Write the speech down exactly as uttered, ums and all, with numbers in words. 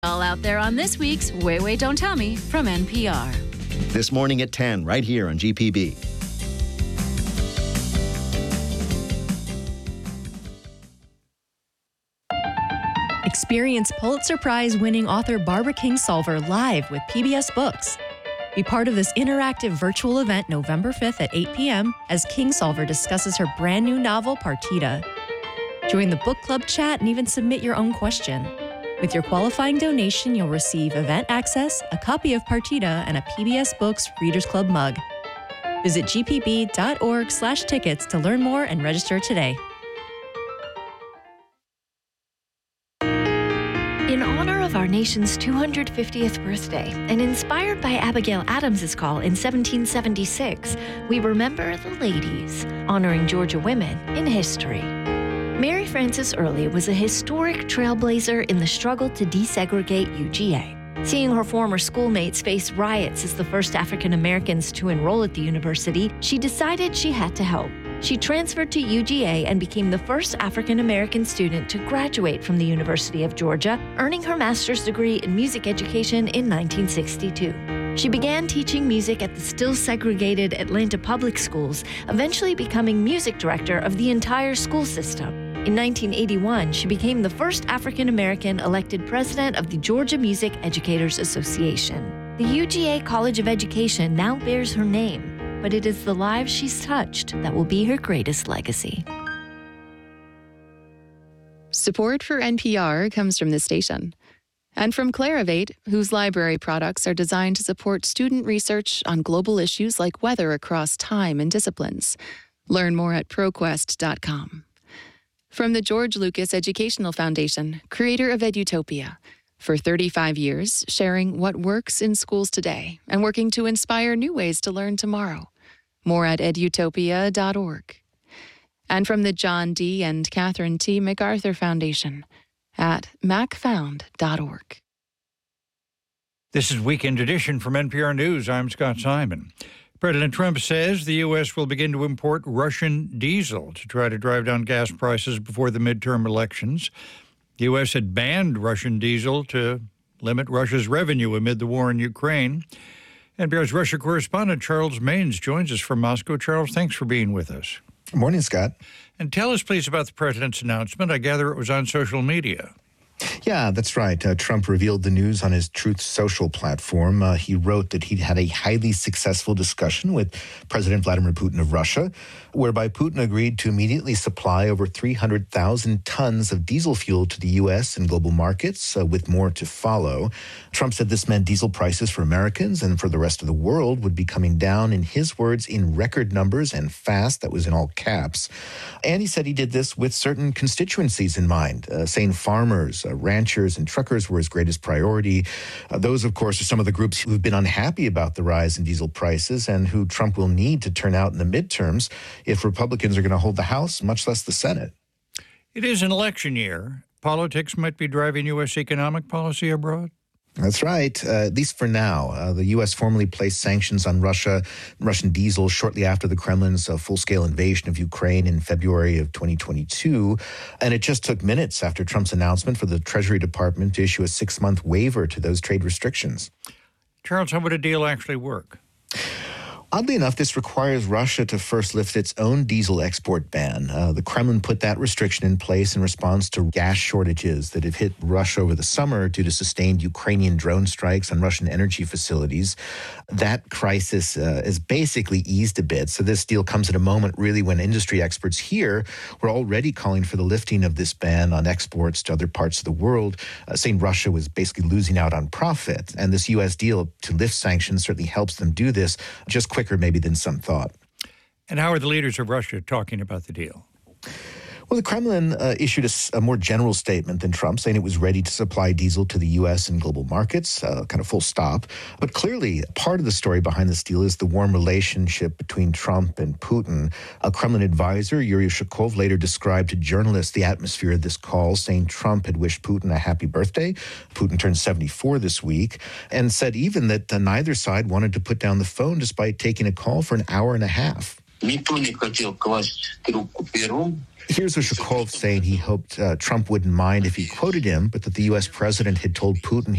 All out there on this week's Wait, Wait, Don't Tell Me from N P R. This morning at ten, right here on G P B. Experience Pulitzer Prize-winning author Barbara Kingsolver live with P B S Books. Be part of this interactive virtual event November fifth at eight p.m. as Kingsolver discusses her brand new novel, Partita. Join the book club chat and even submit your own question. With your qualifying donation, you'll receive event access, a copy of Partita, and a P B S Books Readers Club mug. Visit gpb.org slash tickets to learn more and register today. In honor of our nation's two hundred fiftieth birthday, and inspired by Abigail Adams's call in seventeen seventy-six, we remember the ladies, honoring Georgia women in history. Mary Frances Early was a historic trailblazer in the struggle to desegregate U G A. Seeing her former schoolmates face riots as the first African Americans to enroll at the university, she decided she had to help. She transferred to U G A and became the first African American student to graduate from the University of Georgia, earning her master's degree in music education in nineteen sixty-two. She began teaching music at the still segregated Atlanta Public Schools, eventually becoming music director of the entire school system. In nineteen eighty-one, she became the first African American elected president of the Georgia Music Educators Association. The U G A College of Education now bears her name, but it is the lives she's touched that will be her greatest legacy. Support for N P R comes from this station and from Clarivate, whose library products are designed to support student research on global issues like weather across time and disciplines. Learn more at ProQuest dot com. From the George Lucas Educational Foundation, creator of Edutopia, for thirty-five years, sharing what works in schools today and working to inspire new ways to learn tomorrow. More at edutopia dot org. And from the John D. and Catherine T. MacArthur Foundation at mac found dot org. This is Weekend Edition from N P R News. I'm Scott Simon. President Trump says the U S will begin to import Russian diesel to try to drive down gas prices before the midterm elections. The U S had banned Russian diesel to limit Russia's revenue amid the war in Ukraine. N P R's Russia correspondent Charles Maynes joins us from Moscow. Charles, thanks for being with us. Good morning, Scott. And tell us, please, about the president's announcement. I gather it was on social media. Yeah, that's right. Uh, Trump revealed the news on his Truth Social platform. Uh, he wrote that he'd had a highly successful discussion with President Vladimir Putin of Russia, whereby Putin agreed to immediately supply over three hundred thousand tons of diesel fuel to the U S and global markets, uh, with more to follow. Trump said this meant diesel prices for Americans and for the rest of the world would be coming down, in his words, in record numbers and fast. That was in all caps. And he said he did this with certain constituencies in mind, uh, saying farmers, uh, ranchers, and truckers were his greatest priority. Uh, those, of course, are some of the groups who've been unhappy about the rise in diesel prices and who Trump will need to turn out in the midterms if Republicans are going to hold the House, much less the Senate. It is an election year. Politics might be driving U S economic policy abroad. That's right, uh, at least for now. Uh, the U S formally placed sanctions on Russia, Russian diesel, shortly after the Kremlin's uh, full-scale invasion of Ukraine in February of twenty twenty-two. And it just took minutes after Trump's announcement for the Treasury Department to issue a six-month waiver to those trade restrictions. Charles, how would a deal actually work? Oddly enough, this requires Russia to first lift its own diesel export ban. Uh, the Kremlin put that restriction in place in response to gas shortages that have hit Russia over the summer due to sustained Ukrainian drone strikes on Russian energy facilities. That crisis uh, is basically eased a bit. So this deal comes at a moment, really, when industry experts here were already calling for the lifting of this ban on exports to other parts of the world, uh, saying Russia was basically losing out on profit. And this U S deal to lift sanctions certainly helps them do this just quickly. Quicker maybe than some thought. And how are the leaders of Russia talking about the deal? Well, the Kremlin uh, issued a, a more general statement than Trump, saying it was ready to supply diesel to the U S and global markets, uh, kind of full stop. But clearly, part of the story behind this deal is the warm relationship between Trump and Putin. A Kremlin advisor, Yuri Ushakov, later described to journalists the atmosphere of this call, saying Trump had wished Putin a happy birthday. Putin turned seventy-four this week, and said even that uh, neither side wanted to put down the phone despite taking a call for an hour and a half. Here's Ushakov saying he hoped uh, Trump wouldn't mind if he quoted him, but that the U S president had told Putin